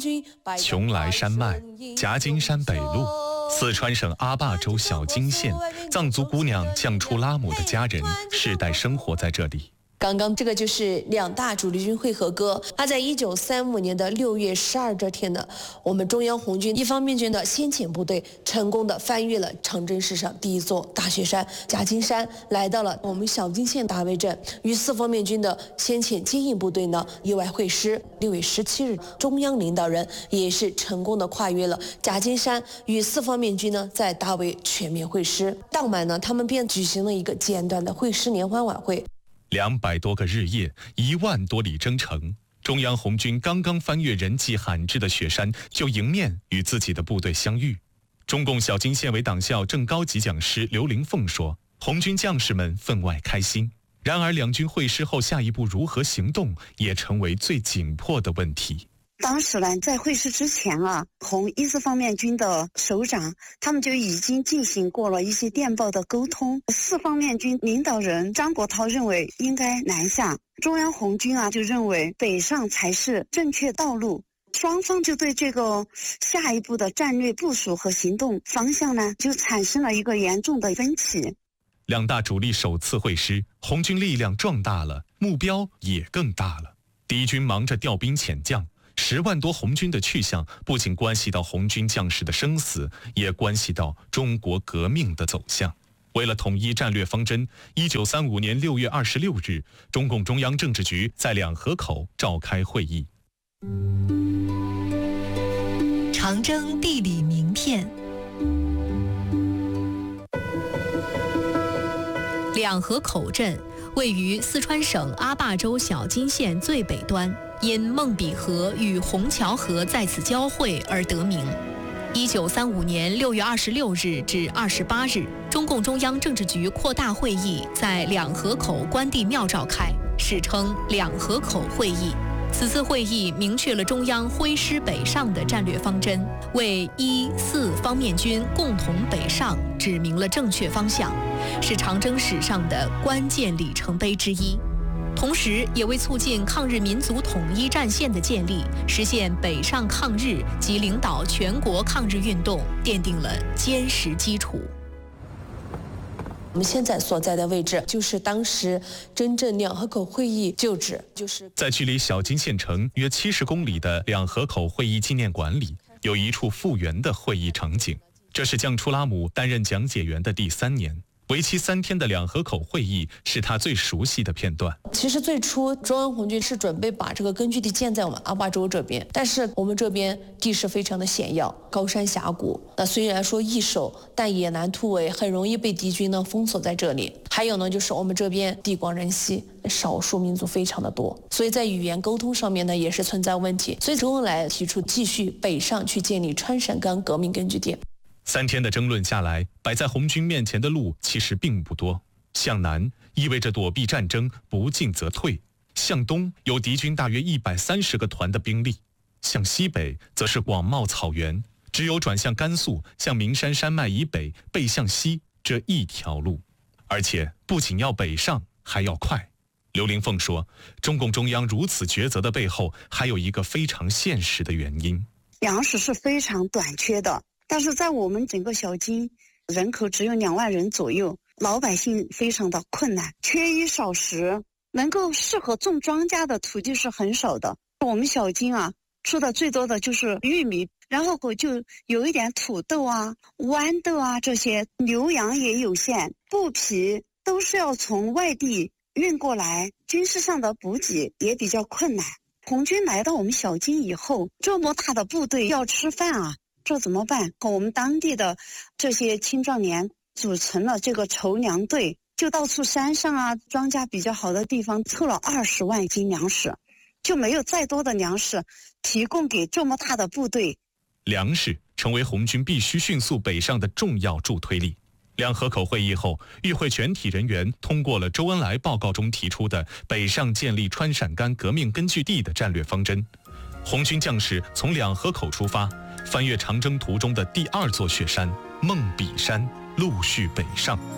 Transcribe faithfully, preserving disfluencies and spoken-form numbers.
邛崃山脉、夹金山北麓，四川省阿坝州小金县，藏族姑娘降初拉姆的家人世代生活在这里。 刚刚这个就是两大主力军会合歌。他在一九三五年的六月十二这天呢，我们中央红军一方面军的先遣部队成功的翻越了长征史上第一座大雪山夹金山，来到了我们小金县大围镇，与四方面军的先遣接应部队呢意外会师。六月十七日，中央领导人也是成功的跨越了夹金山，与四方面军呢在大围全面会师。当晚呢，他们便举行了一个简短的会师联欢晚会。 两百多个日夜，一万多里征程，中央红军刚刚翻越人迹罕至的雪山，就迎面与自己的部队相遇。中共小金县委党校正高级讲师刘灵凤说：“红军将士们分外开心。”然而，两军会师后下一步如何行动，也成为最紧迫的问题。 当时呢，在会师之前啊，红一四方面军的首长他们就已经进行过了一些电报的沟通。四方面军领导人张国焘认为应该南下，中央红军啊就认为北上才是正确道路。双方就对这个下一步的战略部署和行动方向呢，就产生了一个严重的分歧。 两大主力首次会师，红军力量壮大了，目标也更大了。敌军忙着调兵遣将。十万多红军的去向，不仅关系到红军将士的生死，也关系到中国革命的走向。为了统一战略方针，一九三五年六月二十六日，中共中央政治局在两河口召开会议。 长征地理名片。两河口镇位于四川省阿坝州小金县最北端，因孟比河与虹桥河在此交汇而得名。一九三五年六月二十六日至二十八日，中共中央政治局扩大会议在两河口关帝庙召开，史称两河口会议。此次会议明确了中央挥师北上的战略方针，为一四方面军共同北上指明了正确方向，是长征史上的关键里程碑之一。同时也为促进抗日民族统一战线的建立，实现北上抗日及领导全国抗日运动奠定了坚实基础。 我们现在所在的位置就是当时真正两河口会议旧址，就是在距离小金县城约七十公里的两河口会议纪念馆里，有一处复原的会议场景。这是降初拉姆担任讲解员的第三年，为期三天的两河口会议是他最熟悉的片段。 其实最初中央红军是准备把这个根据地建在我们阿坝州这边，但是我们这边地势非常的险要，高山峡谷，那虽然说易守，但野难突围，很容易被敌军呢封锁在这里。还有呢，就是我们这边地广人稀，少数民族非常的多，所以在语言沟通上面呢也是存在问题。所以周恩来提出继续北上去建立川陕甘革命根据地。 三天的争论下来，摆在红军面前的路其实并不多。向南意味着躲避战争，不进则退；向东有敌军大约一百三十个团的兵力；向西北则是广袤草原，只有转向甘肃，向名山山脉以北，背向西这一条路。而且不仅要北上，还要快。刘灵凤说，中共中央如此抉择的背后，还有一个非常现实的原因： 粮食是非常短缺的。但是在我们整个小金人口只有两万人左右，老百姓非常的困难，缺衣少食，能够适合种庄稼的土地是很少的。我们小金啊，出的最多的就是玉米，然后就有一点土豆啊、豌豆啊这些，牛羊也有限，布匹都是要从外地运过来，军事上的补给也比较困难。红军来到我们小金以后，这么大的部队要吃饭啊，这怎么办？我们当地的这些青壮年组成了这个筹粮队，就到处山上啊，庄稼比较好的地方凑了二十万斤粮食，就没有再多的粮食提供给这么大的部队。 粮食成为红军必须迅速北上的重要助推力。两河口会议后，与会全体人员通过了周恩来报告中提出的北上建立川陕甘革命根据地的战略方针。红军将士从两河口出发，翻越长征途中的第二座雪山孟比山，陆续北上。